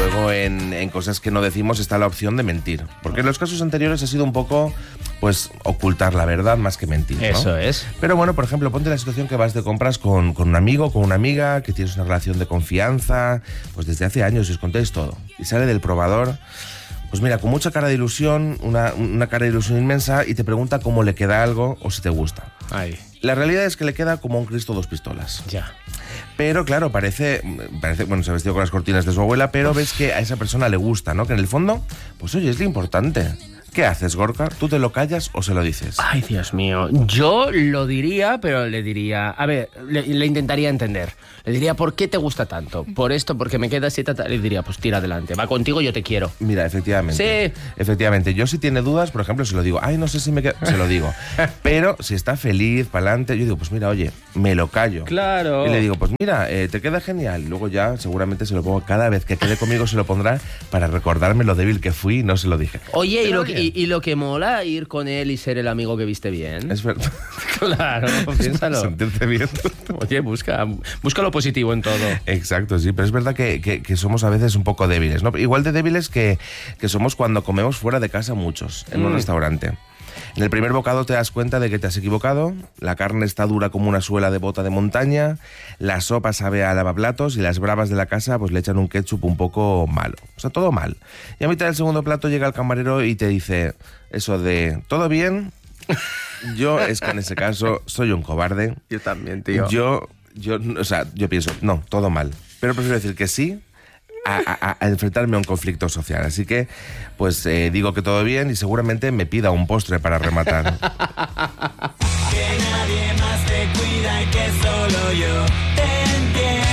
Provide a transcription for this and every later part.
luego en cosas que no decimos está la opción de mentir. Porque en los casos anteriores ha sido un poco, pues, ocultar la verdad más que mentir, ¿no? Eso es. Pero bueno, por ejemplo, ponte la situación que vas de compras con un amigo, con una amiga, que tienes una relación de confianza, pues desde hace años y os contáis todo. Y sale del probador, pues mira, con mucha cara de ilusión, una cara de ilusión inmensa, y te pregunta cómo le queda algo o si te gusta. Ay, La realidad es que le queda como un Cristo dos pistolas. ya. Pero claro, parece, bueno, se ha vestido con las cortinas de su abuela, pero ves que a esa persona le gusta, ¿no? Que en el fondo, pues oye, es lo importante. ¿Qué haces, Gorka? ¿Tú te lo callas o se lo dices? Ay, Dios mío. Yo lo diría, pero le diría... A ver, le intentaría entender. Le diría, ¿por qué te gusta tanto? Por esto, porque me queda así... Le diría, pues tira adelante. Va contigo, yo te quiero. Mira, efectivamente. Sí. Efectivamente. Yo si tiene dudas, por ejemplo, se lo digo. Ay, no sé si me queda... Se lo digo. Pero si está feliz, para adelante, yo digo, pues mira, oye, me lo callo. Claro. Y le digo, pues mira, te queda genial. Luego ya seguramente se lo pongo. Cada vez que quede conmigo se lo pondrá para recordarme lo débil que fui y no se lo dije. Oye, Pero y lo que mola, ir con él y ser el amigo que viste bien. Es verdad. Claro, piénsalo. Sentirte bien. Oye, busca lo positivo en todo. Exacto, sí, pero es verdad que somos a veces un poco débiles, ¿no? Igual de débiles que somos cuando comemos fuera de casa muchos, en un restaurante. En el primer bocado te das cuenta de que te has equivocado, la carne está dura como una suela de bota de montaña, la sopa sabe a lavaplatos y las bravas de la casa pues le echan un ketchup un poco malo. O sea, todo mal. Y a mitad del segundo plato llega el camarero y te dice eso de ¿todo bien? Yo es que en ese caso soy un cobarde. Yo también, tío. Yo pienso, no, todo mal. Pero prefiero decir que sí a enfrentarme a un conflicto social. Así que, pues digo que todo bien y seguramente me pida un postre para rematar. Que nadie más te cuida y que solo yo te entiendo.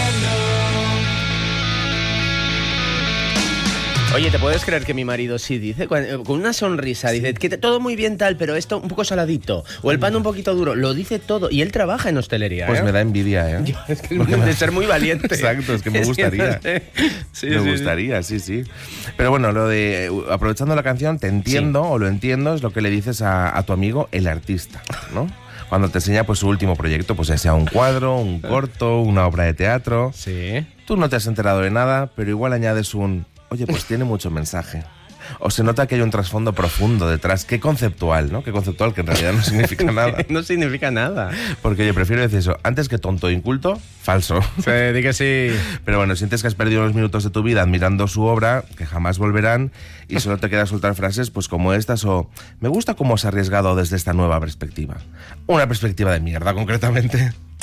Oye, ¿te puedes creer que mi marido sí dice, con una sonrisa, dice que todo muy bien tal, pero esto un poco saladito, o el pan un poquito duro, lo dice todo, y él trabaja en hostelería, Pues me da envidia, ¿eh? Es que de ser muy valiente. Exacto, es que me gustaría. Me gustaría, sí. Pero bueno, lo de aprovechando la canción, te entiendo, o lo entiendo, es lo que le dices a tu amigo, el artista, ¿no? Cuando te enseña pues su último proyecto, pues ya sea un cuadro, un corto, una obra de teatro. Sí. Tú no te has enterado de nada, pero igual añades un... Oye, pues tiene mucho mensaje. O se nota que hay un trasfondo profundo detrás. Qué conceptual, ¿no? Qué conceptual, que en realidad no significa nada. No significa nada. Porque yo prefiero decir eso. Antes que tonto e inculto, falso. Sí, di que sí. Pero bueno, sientes que has perdido unos minutos de tu vida admirando su obra, que jamás volverán, y solo te queda soltar frases pues como estas o... Me gusta cómo has arriesgado desde esta nueva perspectiva. Una perspectiva de mierda, concretamente.